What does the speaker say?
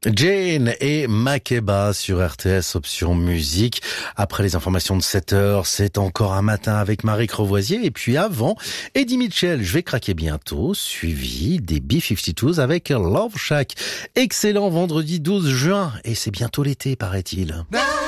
Jane et Makeba sur RTS Option Musique. Après les informations de 7h, c'est encore un matin avec Marie Crevoisier. Et puis avant, Eddie Mitchell, je vais craquer bientôt, suivi des B-52s avec Love Shack. Excellent vendredi 12 juin. Et c'est bientôt l'été, paraît-il.